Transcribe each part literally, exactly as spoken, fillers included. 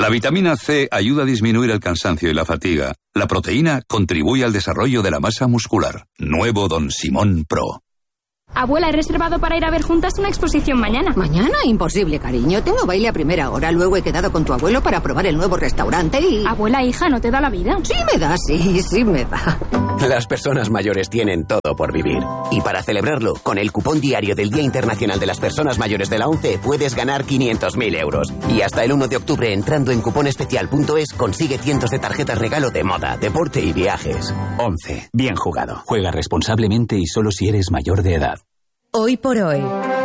La vitamina C ayuda a disminuir el cansancio y la fatiga. La proteína contribuye al desarrollo de la masa muscular. Nuevo Don Simón Pro. Abuela, he reservado para ir a ver juntas una exposición mañana. ¿Mañana? Imposible, cariño. Tengo baile a primera hora. Luego he quedado con tu abuelo para probar el nuevo restaurante y... Abuela, hija, ¿no te da la vida? Sí me da, sí, sí me da. Las personas mayores tienen todo por vivir. Y para celebrarlo, con el cupón diario del Día Internacional de las Personas Mayores de la ONCE puedes ganar quinientos mil euros. Y hasta el uno de octubre, entrando en cuponespecial punto es, consigue cientos de tarjetas regalo de moda, deporte y viajes. ONCE. Bien jugado. Juega responsablemente y solo si eres mayor de edad. Hoy por hoy,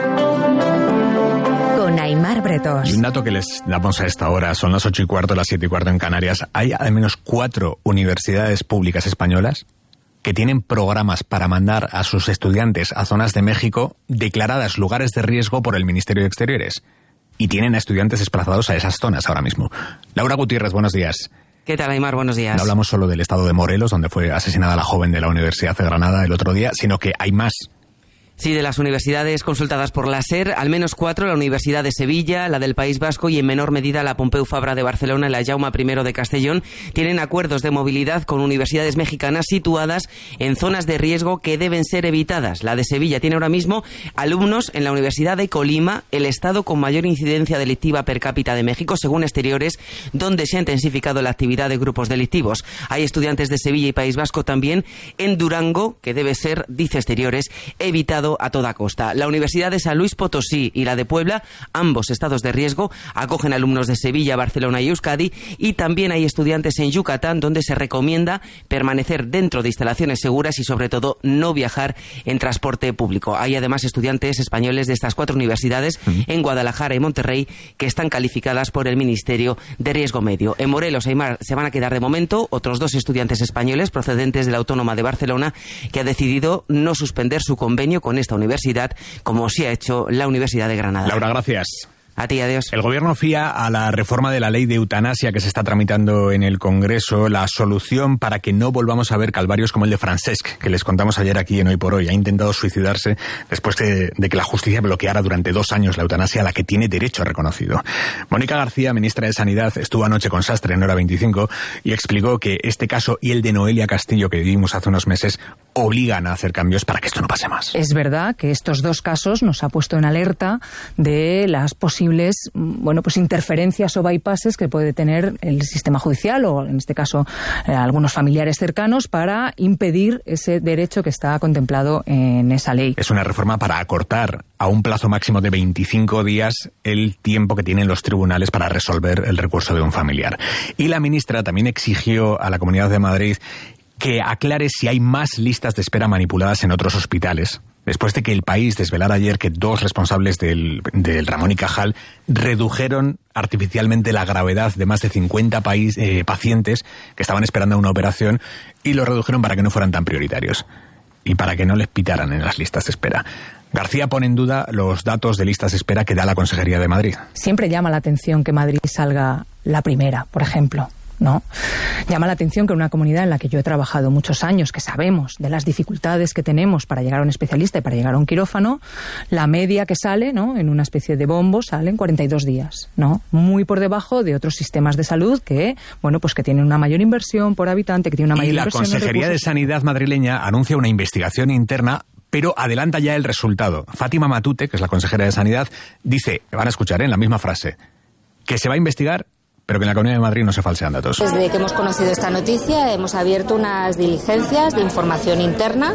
con Aimar Bretós. Y un dato que les damos a esta hora, son las ocho y cuarto, las siete y cuarto en Canarias. Hay al menos cuatro universidades públicas españolas que tienen programas para mandar a sus estudiantes a zonas de México declaradas lugares de riesgo por el Ministerio de Exteriores. Y tienen a estudiantes desplazados a esas zonas ahora mismo. Laura Gutiérrez, buenos días. ¿Qué tal, Aimar? Buenos días. No hablamos solo del estado de Morelos, donde fue asesinada la joven de la Universidad de Granada el otro día, sino que hay más. Sí, de las universidades consultadas por la SER, al menos cuatro, la Universidad de Sevilla, la del País Vasco y en menor medida la Pompeu Fabra de Barcelona y la Jaume primero de Castellón, tienen acuerdos de movilidad con universidades mexicanas situadas en zonas de riesgo que deben ser evitadas. La de Sevilla tiene ahora mismo alumnos en la Universidad de Colima, el estado con mayor incidencia delictiva per cápita de México, según Exteriores, donde se ha intensificado la actividad de grupos delictivos. Hay estudiantes de Sevilla y País Vasco también en Durango, que debe ser, dice Exteriores, evitado a toda costa. La Universidad de San Luis Potosí y la de Puebla, ambos estados de riesgo, acogen alumnos de Sevilla, Barcelona y Euskadi, y también hay estudiantes en Yucatán, donde se recomienda permanecer dentro de instalaciones seguras y sobre todo no viajar en transporte público. Hay además estudiantes españoles de estas cuatro universidades uh-huh. en Guadalajara y Monterrey que están calificadas por el Ministerio de Riesgo Medio. En Morelos, Aimar, se van a quedar de momento otros dos estudiantes españoles procedentes de la Autónoma de Barcelona que ha decidido no suspender su convenio con esta universidad, como sí ha hecho la Universidad de Granada. Laura, gracias. A ti, adiós. El gobierno fía a la reforma de la ley de eutanasia que se está tramitando en el Congreso la solución para que no volvamos a ver calvarios como el de Francesc, que les contamos ayer aquí en Hoy por Hoy. Ha intentado suicidarse después de, de que la justicia bloqueara durante dos años la eutanasia a la que tiene derecho reconocido. Mónica García, ministra de Sanidad, estuvo anoche con Sastre en Hora veinticinco y explicó que este caso y el de Noelia Castillo que vivimos hace unos meses obligan a hacer cambios para que esto no pase más. Es verdad que estos dos casos nos ha puesto en alerta de las posibles bueno, pues interferencias o bypasses que puede tener el sistema judicial o en este caso eh, algunos familiares cercanos para impedir ese derecho que está contemplado en esa ley. Es una reforma para acortar a un plazo máximo de veinticinco días el tiempo que tienen los tribunales para resolver el recurso de un familiar. Y la ministra también exigió a la Comunidad de Madrid que aclare si hay más listas de espera manipuladas en otros hospitales, después de que El País desvelara ayer que dos responsables del, del Ramón y Cajal redujeron artificialmente la gravedad de más de cincuenta país, eh, pacientes que estaban esperando una operación y lo redujeron para que no fueran tan prioritarios y para que no les pitaran en las listas de espera. García pone en duda los datos de listas de espera que da la Consejería de Madrid. Siempre llama la atención que Madrid salga la primera, por ejemplo. ¿No? Llama la atención que en una comunidad en la que yo he trabajado muchos años, que sabemos de las dificultades que tenemos para llegar a un especialista y para llegar a un quirófano, la media que sale, ¿no?, en una especie de bombo sale en cuarenta y dos días, ¿no? Muy por debajo de otros sistemas de salud que, bueno, pues que tienen una mayor inversión por habitante, que tienen una mayor y la inversión. Y la Consejería de Sanidad madrileña anuncia una investigación interna, pero adelanta ya el resultado. Fátima Matute, que es la consejera de Sanidad, dice, van a escuchar, ¿eh?, en la misma frase, que se va a investigar, pero que en la Comunidad de Madrid no se falsean datos. Desde que hemos conocido esta noticia hemos abierto unas diligencias de información interna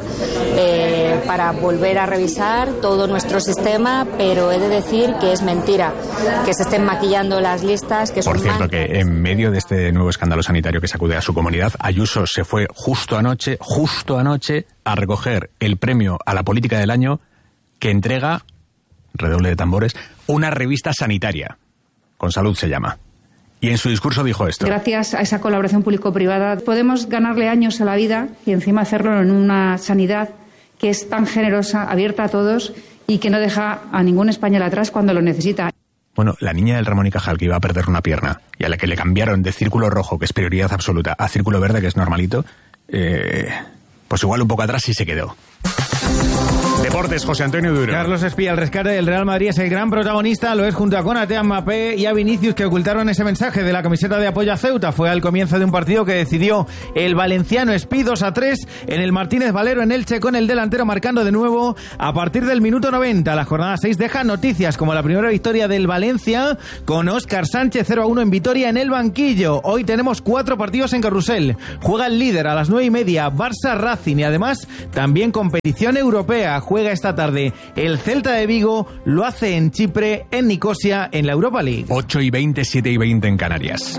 eh, para volver a revisar todo nuestro sistema, pero he de decir que es mentira que se estén maquillando las listas. Que Por son cierto, mal... que en medio de este nuevo escándalo sanitario que sacude a su comunidad, Ayuso se fue justo anoche, justo anoche, a recoger el premio a la política del año que entrega, redoble de tambores, una revista sanitaria. Con Salud se llama. Y en su discurso dijo esto. Gracias a esa colaboración público-privada podemos ganarle años a la vida y encima hacerlo en una sanidad que es tan generosa, abierta a todos y que no deja a ningún español atrás cuando lo necesita. Bueno, la niña del Ramón y Cajal que iba a perder una pierna y a la que le cambiaron de círculo rojo, que es prioridad absoluta, a círculo verde, que es normalito, eh, pues igual un poco atrás sí se quedó. Deportes, José Antonio Duro. Carlos Espía, el rescate del Real Madrid es el gran protagonista, lo es junto a Konaté, a Mbappé y a Vinicius, que ocultaron ese mensaje de la camiseta de apoyo a Ceuta. Fue al comienzo de un partido que decidió el valenciano Espí dos a tres en el Martínez Valero en Elche, con el delantero marcando de nuevo a partir del minuto noventa. La jornada seis deja noticias como la primera victoria del Valencia con Óscar Sánchez cero a uno en Vitoria en el banquillo. Hoy tenemos cuatro partidos en Carrusel. Juega el líder a las nueve y media, Barça Racing, y además también competición europea. Juega esta tarde el Celta de Vigo, lo hace en Chipre, en Nicosia, en la Europa League. ocho y veinte, siete y veinte en Canarias.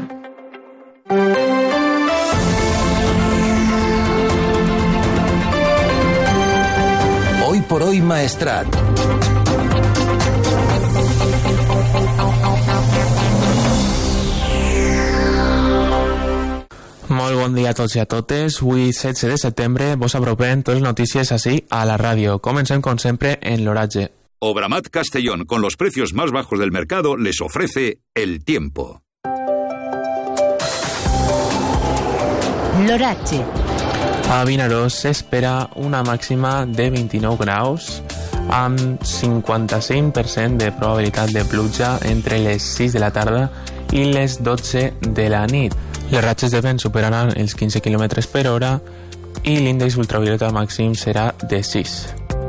Hoy por hoy, Maestrat. Molt bon dia a tots i a totes. Avui, setze de setembre, vos apropem totes les notícies així a la ràdio. Comencem, com sempre, en l'oratge. Obramat Castellón, con los precios más bajos del mercado, les ofrece el tiempo. L'oratge. A Vinaròs s'espera una màxima de vint-i-nou graus, amb cinquanta-cinc per cent de probabilitat de pluja entre les sis de la tarda i les dotze de la nit. Les ratxes de vent superaran els quinze quilòmetres per hora i l'índex ultravioleta màxim serà de sis.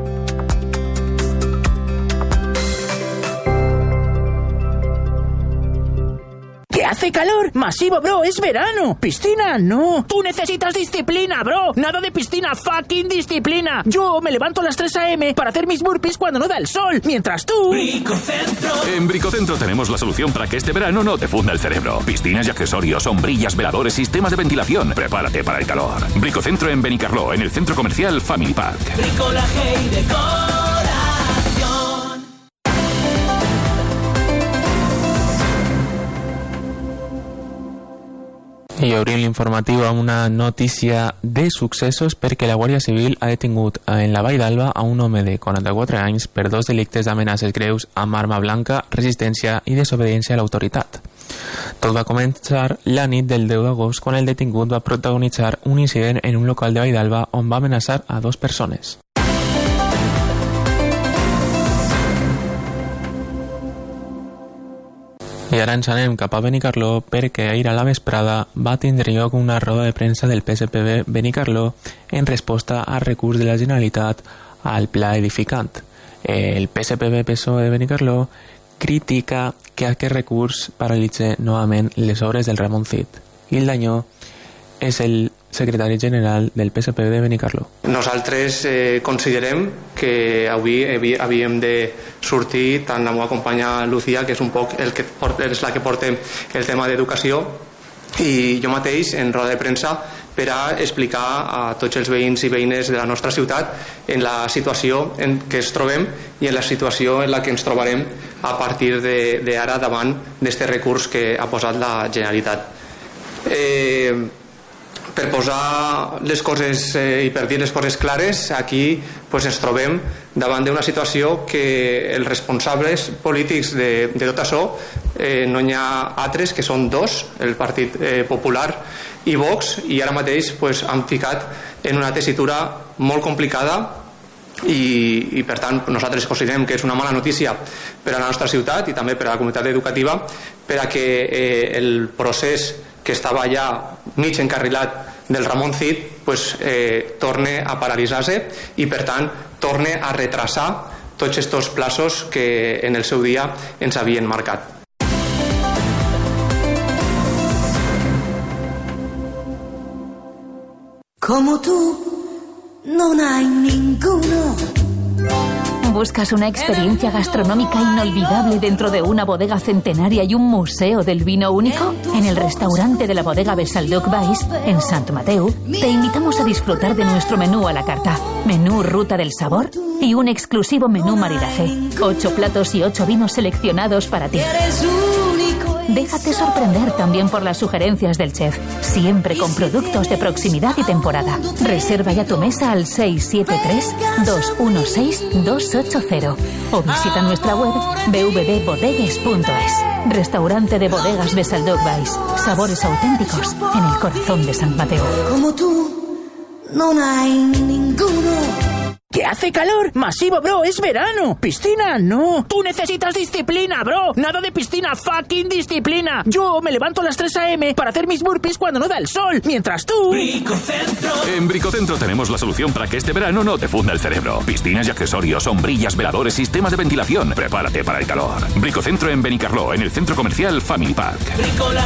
¿Qué hace calor? Masivo, bro, es verano. Piscina, no. Tú necesitas disciplina, bro. Nada de piscina, fucking disciplina. Yo me levanto a las tres a eme para hacer mis burpees cuando no da el sol, mientras tú... Bricocentro. En Bricocentro tenemos la solución para que este verano no te funda el cerebro. Piscinas y accesorios, sombrillas, veladores, sistemas de ventilación. Prepárate para el calor. Bricocentro en Benicarló, en el centro comercial Family Park. Bricolaje y decoración. I obrim l'informatiu amb una notícia de successos perquè la Guàrdia Civil ha detingut en la Vall d'Alba a un home de quaranta-quatre anys per dos delictes d'amenaces greus amb arma blanca, resistència i desobediència a l'autoritat. Tot va començar la nit del deu d'agost quan el detingut va protagonitzar un incident en un local de Vall d'Alba on va amenaçar a dues persones. I ara ens anem cap a Benicarló perquè ahir a la vesprada va tindre lloc una roda de premsa del P S P B Benicarló en resposta al recurs de la Generalitat al pla edificant. El P S P B P S O E de Benicarló critica que aquest recurs paralitze novament les obres del Ramon Cid. I el Dañó és el secretari general del P S P B de Benicarló. Nosaltres eh, considerem que avui havíem de sortir, tant la meva companya Lucía, que és un poc el que porta, és la que porta el tema d'educació, i jo mateix en roda de premsa per a explicar a tots els veïns i veïnes de la nostra ciutat en la situació en què ens trobem i en la situació en la que ens trobarem a partir d'ara davant d'aquest recurs que ha posat la Generalitat. Eh, per posar les coses eh, i per dir les coses clares, aquí pues, ens trobem davant d'una situació que els responsables polítics de, de tot això eh, no n'hi ha altres, que són dos, el Partit eh, Popular i Vox, i ara mateix pues, han ficat en una tessitura molt complicada i, i per tant nosaltres considerem que és una mala notícia per a la nostra ciutat i també per a la comunitat educativa, per a que eh, el procés que estava ja mig encarrilat del Ramon Cid pues, eh, torne a paralitzar-se i per tant torne a retrasar tots aquests plazos que en el seu dia ens havien marcat. Como tú no hay ninguno. ¿Buscas una experiencia gastronómica inolvidable dentro de una bodega centenaria y un museo del vino único? En el restaurante de la bodega Besalduc Baix, en Sant Mateu, te invitamos a disfrutar de nuestro menú a la carta, menú Ruta del Sabor y un exclusivo menú maridaje. Ocho platos y ocho vinos seleccionados para ti. Déjate sorprender también por las sugerencias del chef, siempre con productos de proximidad y temporada. Reserva ya tu mesa al seis siete tres, dos uno seis, dos ocho cero o visita nuestra web w w w punto bodegues punto es. Restaurante de bodegas Besalduc Baix. Sabores auténticos en el corazón de Sant Mateu. Como tú no hay ninguno. ¿Que hace calor? Masivo, bro, es verano. Piscina, no. Tú necesitas disciplina, bro. Nada de piscina, fucking disciplina. Yo me levanto a las tres a eme para hacer mis burpees cuando no da el sol, mientras tú... Bricocentro. En Bricocentro tenemos la solución para que este verano no te funda el cerebro. Piscinas y accesorios, sombrillas, veladores, sistemas de ventilación. Prepárate para el calor. Bricocentro en Benicarló, en el centro comercial Family Park. Bricola